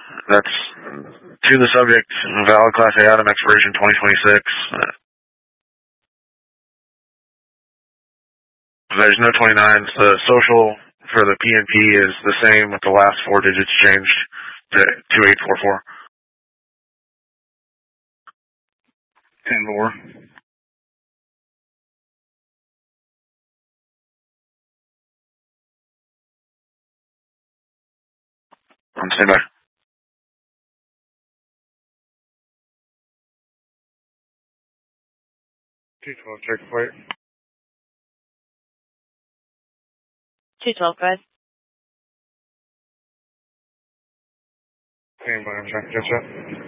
That's to the subject, valid Class A item, expiration 2026. There's no 29s. The social for the PNP is the same with the last 4 digits changed to 2844. 10-4. On standby. 212, check the plate. 212, go ahead. Standby, I'm trying to catch up.